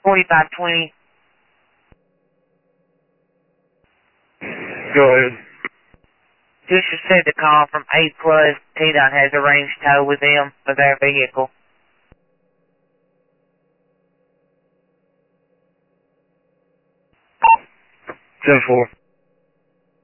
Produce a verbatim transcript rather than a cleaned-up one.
forty-five twenty. Go ahead. Just received a call from eight plus. T DOT has arranged tow with them for their vehicle. ten four.